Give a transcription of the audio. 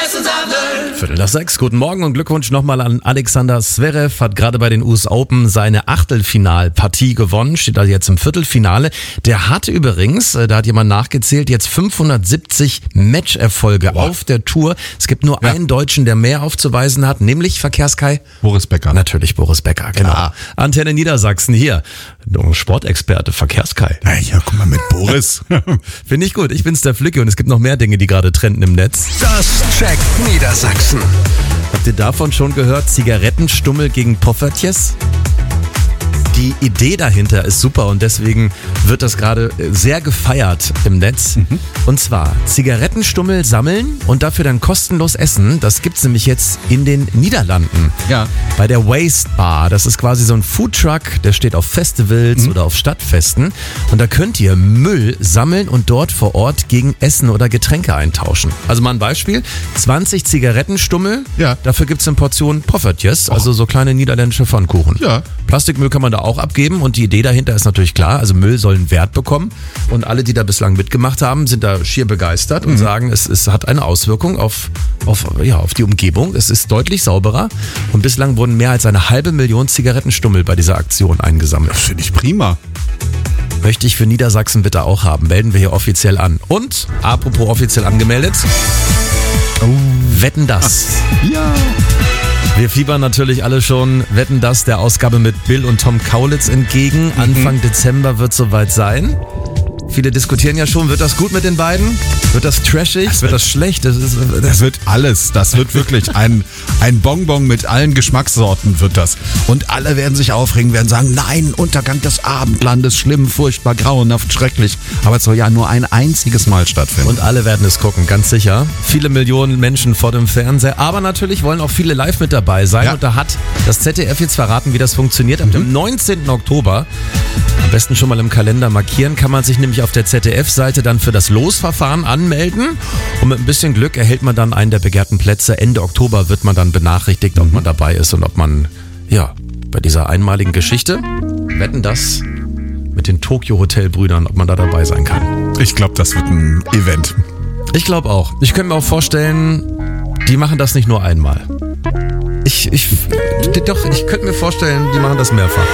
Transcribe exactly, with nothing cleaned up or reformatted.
Viertel nach sechs, guten Morgen und Glückwunsch nochmal an Alexander Zverev, hat gerade bei den U S Open seine Achtelfinalpartie gewonnen, steht also jetzt im Viertelfinale. Der hatte übrigens, da hat jemand nachgezählt, jetzt fünfhundertsiebzig Matcherfolge wow. auf der Tour. Es gibt nur ja. einen Deutschen, der mehr aufzuweisen hat, nämlich Verkehrskai Boris Becker. Natürlich Boris Becker, genau. Ja. Antenne Niedersachsen hier, Sportexperte Verkehrskai. Ja, ja, guck mal mit Boris. Finde ich gut, ich bin's der Flücke und es gibt noch mehr Dinge, die gerade trenden im Netz. Das checkt Niedersachsen. Habt ihr davon schon gehört? Zigarettenstummel gegen Poffertjes? Die Idee dahinter ist super und deswegen wird das gerade sehr gefeiert im Netz. Mhm. Und zwar Zigarettenstummel sammeln und dafür dann kostenlos essen. Das gibt's nämlich jetzt in den Niederlanden. Ja. Bei der Waste Bar. Das ist quasi so ein Foodtruck, der steht auf Festivals mhm. oder auf Stadtfesten. Und da könnt ihr Müll sammeln und dort vor Ort gegen Essen oder Getränke eintauschen. Also mal ein Beispiel. zwanzig Zigarettenstummel. Ja. Dafür gibt's eine Portion Poffertjes, also so kleine niederländische Pfannkuchen. Ja. Plastikmüll kann man da auch abgeben und die Idee dahinter ist natürlich klar, also Müll soll einen Wert bekommen und alle, die da bislang mitgemacht haben, sind da schier begeistert und mhm. sagen, es, es hat eine Auswirkung auf, auf, ja, auf die Umgebung, es ist deutlich sauberer und bislang wurden mehr als eine halbe Million Zigarettenstummel bei dieser Aktion eingesammelt. Das finde ich prima. Möchte ich für Niedersachsen bitte auch haben, melden wir hier offiziell an. Und, apropos offiziell angemeldet, oh. Wetten, das. Ach, ja. Wir fiebern natürlich alle schon Wetten, das der Ausgabe mit Bill und Tom Kaulitz entgegen. Mhm. Anfang Dezember wird soweit sein. Viele diskutieren ja schon, wird das gut mit den beiden? Wird das trashig? Das wird, wird das schlecht? Das, ist, das, das wird alles. Das wird wirklich ein, ein Bonbon mit allen Geschmackssorten wird das. Und alle werden sich aufregen, werden sagen, nein, Untergang des Abendlandes, schlimm, furchtbar, grauenhaft, schrecklich. Aber es soll ja nur ein einziges Mal stattfinden. Und alle werden es gucken, ganz sicher. Viele Millionen Menschen vor dem Fernseher. Aber natürlich wollen auch viele live mit dabei sein. Ja. Und da hat das Z D F jetzt verraten, wie das funktioniert. Ab mhm. dem neunzehnten Oktober, am besten schon mal im Kalender markieren, kann man sich nämlich auf der Z D F-Seite dann für das Losverfahren anmelden und mit ein bisschen Glück erhält man dann einen der begehrten Plätze. Ende Oktober wird man dann benachrichtigt, ob man dabei ist und ob man, ja, bei dieser einmaligen Geschichte, Wetten, das mit den Tokyo-Hotel-Brüdern, ob man da dabei sein kann. Ich glaube, das wird ein Event. Ich glaube auch. Ich könnte mir auch vorstellen, die machen das nicht nur einmal. Ich, ich, doch, ich könnte mir vorstellen, die machen das mehrfach.